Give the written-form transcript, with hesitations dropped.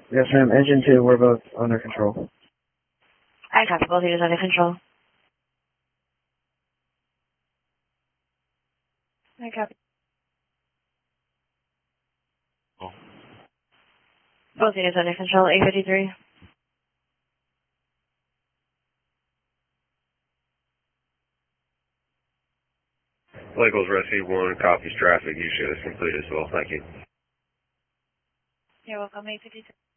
Yes, ma'am. Engine 2, we're both under control. I copy, both units under control. I copy. Oh. Both units under control, 853. Lagos Rescue 1 copies traffic. You should have completed as well. Thank you. You're welcome, 852.